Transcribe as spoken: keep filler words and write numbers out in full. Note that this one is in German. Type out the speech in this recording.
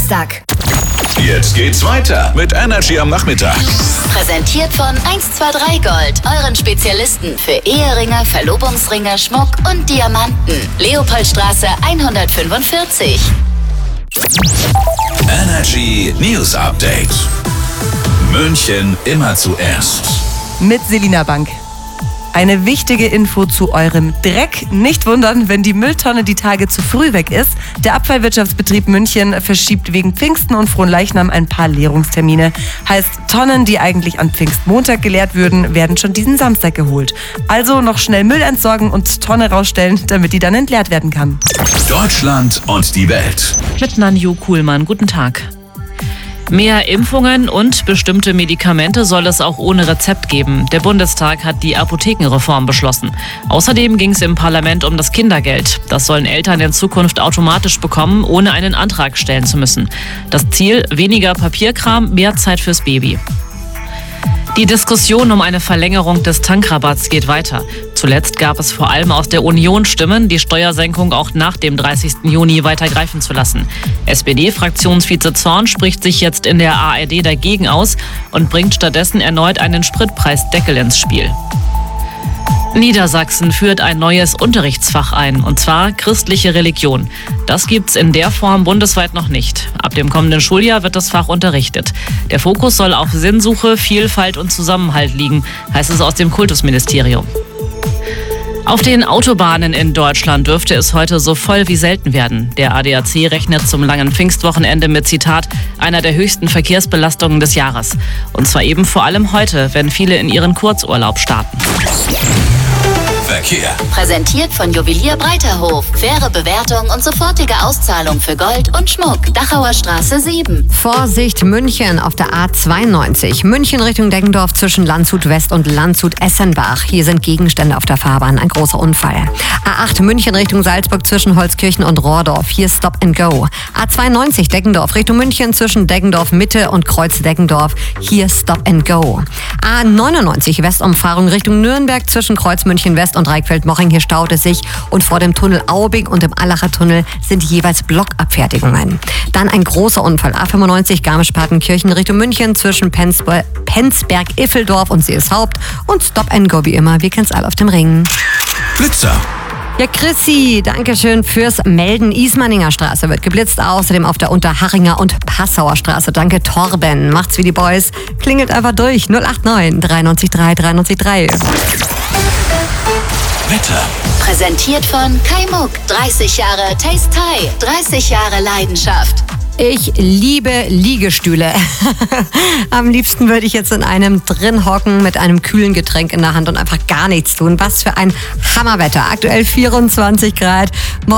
Samstag. Jetzt geht's weiter mit Energy am Nachmittag. Präsentiert von eins zwei drei Gold, euren Spezialisten für Eheringe, Verlobungsringe, Schmuck und Diamanten. Leopoldstraße hundertfünfundvierzig. Energy News Update. München immer zuerst. Mit Selina Bank. Eine wichtige Info zu eurem Dreck. Nicht wundern, wenn die Mülltonne die Tage zu früh weg ist. Der Abfallwirtschaftsbetrieb München verschiebt wegen Pfingsten und Fronleichnam ein paar Leerungstermine. Heißt, Tonnen, die eigentlich an Pfingstmontag geleert würden, werden schon diesen Samstag geholt. Also noch schnell Müll entsorgen und Tonne rausstellen, damit die dann entleert werden kann. Deutschland und die Welt. Mit Nanju Kuhlmann. Guten Tag. Mehr Impfungen und bestimmte Medikamente soll es auch ohne Rezept geben. Der Bundestag hat die Apothekenreform beschlossen. Außerdem ging es im Parlament um das Kindergeld. Das sollen Eltern in Zukunft automatisch bekommen, ohne einen Antrag stellen zu müssen. Das Ziel: weniger Papierkram, mehr Zeit fürs Baby. Die Diskussion um eine Verlängerung des Tankrabatts geht weiter. Zuletzt gab es vor allem aus der Union Stimmen, die Steuersenkung auch nach dem dreißigsten Juni weiter greifen zu lassen. S P D-Fraktionsvize Zorn spricht sich jetzt in der A R D dagegen aus und bringt stattdessen erneut einen Spritpreisdeckel ins Spiel. Niedersachsen führt ein neues Unterrichtsfach ein, und zwar christliche Religion. Das gibt's in der Form bundesweit noch nicht. Ab dem kommenden Schuljahr wird das Fach unterrichtet. Der Fokus soll auf Sinnsuche, Vielfalt und Zusammenhalt liegen, heißt es aus dem Kultusministerium. Auf den Autobahnen in Deutschland dürfte es heute so voll wie selten werden. Der A D A C rechnet zum langen Pfingstwochenende mit, Zitat, einer der höchsten Verkehrsbelastungen des Jahres. Und zwar eben vor allem heute, wenn viele in ihren Kurzurlaub starten. Verkehr. Präsentiert von Juwelier Breiterhof. Faire Bewertung und sofortige Auszahlung für Gold und Schmuck. Dachauer Straße sieben. Vorsicht, München auf der A zweiundneunzig. München Richtung Deggendorf zwischen Landshut West und Landshut Essenbach. Hier sind Gegenstände auf der Fahrbahn. Ein großer Unfall. A acht München Richtung Salzburg zwischen Holzkirchen und Rohrdorf. Hier Stop and Go. A zweiundneunzig Deggendorf Richtung München zwischen Deggendorf Mitte und Kreuz Deggendorf. Hier Stop and Go. A neunundneunzig Westumfahrung Richtung Nürnberg zwischen Kreuz München West und Reichfeld-Moching. Hier staut es sich und vor dem Tunnel Aubing und dem Allacher Tunnel sind jeweils Blockabfertigungen. Dann ein großer Unfall. A fünfundneunzig Garmisch-Partenkirchen Richtung München zwischen Penzber- Penzberg-Iffeldorf und Seeshaupt und Stop and Go wie immer. Wir kennen's alle auf dem Ring. Blitzer. Ja, Chrissy, danke schön fürs Melden. Ismaninger Straße wird geblitzt, außerdem auf der Unterhachinger und Passauer Straße. Danke, Torben. Macht's wie die Boys. Klingelt einfach durch. null acht neun dreiundneunzig drei dreiundneunzig drei. Wetter. Präsentiert von Kai Muck. dreißig Jahre Taste Thai. dreißig Jahre Leidenschaft. Ich liebe Liegestühle. Am liebsten würde ich jetzt in einem drin hocken mit einem kühlen Getränk in der Hand und einfach gar nichts tun. Was für ein Hammerwetter. Aktuell vierundzwanzig Grad.